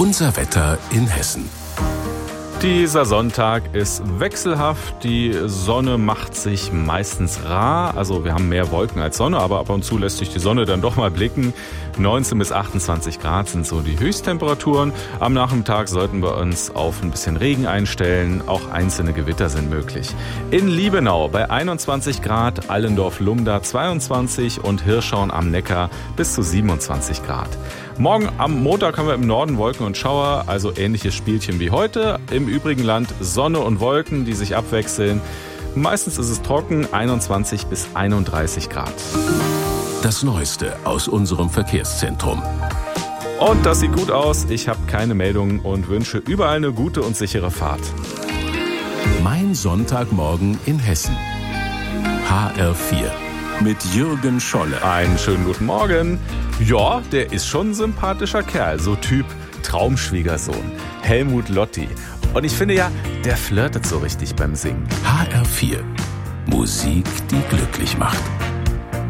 Unser Wetter in Hessen. Dieser Sonntag ist wechselhaft, die Sonne macht sich meistens rar, also wir haben mehr Wolken als Sonne, aber ab und zu lässt sich die Sonne dann doch mal blicken. 19 bis 28 Grad sind so die Höchsttemperaturen. Am Nachmittag sollten wir uns auf ein bisschen Regen einstellen, auch einzelne Gewitter sind möglich. In Liebenau bei 21 Grad, Allendorf-Lumda 22 und Hirschhorn am Neckar bis zu 27 Grad. Morgen am Montag haben wir im Norden Wolken und Schauer, also ähnliches Spielchen wie heute. Im übrigen Land Sonne und Wolken, die sich abwechseln. Meistens ist es trocken, 21 bis 31 Grad. Das Neueste aus unserem Verkehrszentrum. Und das sieht gut aus. Ich habe keine Meldungen und wünsche überall eine gute und sichere Fahrt. Mein Sonntagmorgen in Hessen. HR4 mit Jürgen Scholle. Einen schönen guten Morgen. Ja, der ist schon ein sympathischer Kerl, so Typ Traumschwiegersohn, Helmut Lotti. Und ich finde ja, der flirtet so richtig beim Singen. HR4 Musik, die glücklich macht.